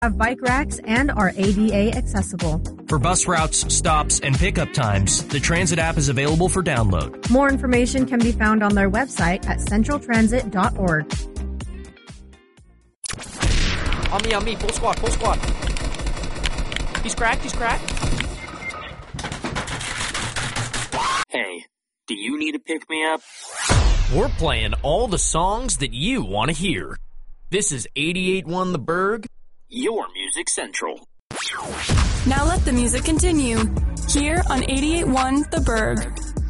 have bike racks and are ADA accessible. For bus routes, stops, and pickup times, the Transit app is available for download. More information can be found on their website at centraltransit.org. On me, full squad. He's cracked. Hey, do you need a pick-me-up? We're playing all the songs that you want to hear. This is 88.1 The Berg, Your Music Central. Now let the music continue. Here on 88.1 The Berg.